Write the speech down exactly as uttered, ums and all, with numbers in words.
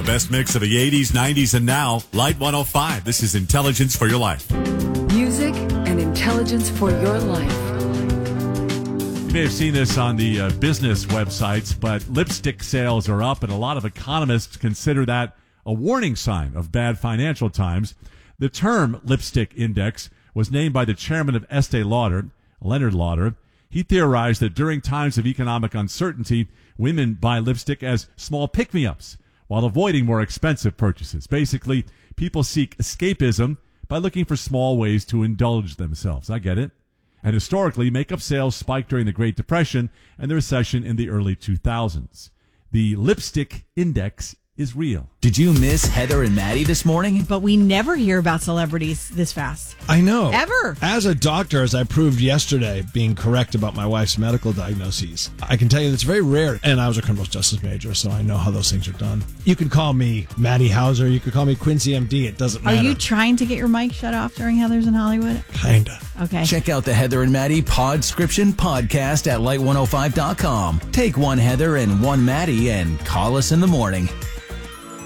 best mix of the eighties, nineties, and now. Light one oh five. This is Intelligence for Your Life. Music and intelligence for your life. You may have seen this on the uh, business websites, but lipstick sales are up, and a lot of economists consider that a warning sign of bad financial times. The term lipstick index was named by the chairman of Estee Lauder, Leonard Lauder. He theorized that during times of economic uncertainty, women buy lipstick as small pick-me-ups while avoiding more expensive purchases. Basically, people seek escapism by looking for small ways to indulge themselves. I get it. And historically, makeup sales spiked during the Great Depression and the recession in the early two thousands. The lipstick index is real. Did you miss Heather and Maddie this morning? But we never hear about celebrities this fast. I know. Ever. As a doctor, as I proved yesterday, being correct about my wife's medical diagnoses, I can tell you that's very rare. And I was a criminal justice major, so I know how those things are done. You can call me Maddie Hauser. You could call me Quincy M D. It doesn't matter. Are you trying to get your mic shut off during Heather's in Hollywood? Kinda. Okay. Check out the Heather and Maddie Podscription podcast at light one oh five dot com. Take one Heather and one Maddie and call us in the morning.